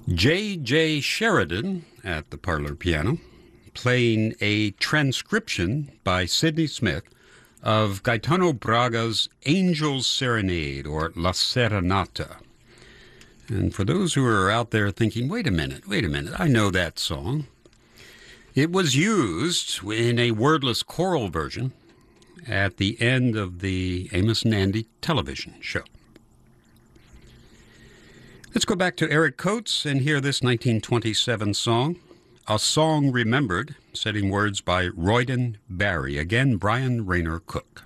J. Sheridan at the parlor piano, playing a transcription by Sidney Smith of Gaetano Braga's Angel's Serenade, or La Serenata. And for those who are out there thinking, wait a minute, I know that song. It was used in a wordless choral version at the end of the Amos and Andy television show. Let's go back to Eric Coates and hear this 1927 song, A Song Remembered, setting words by Royden Barry. Again, Brian Rayner Cook.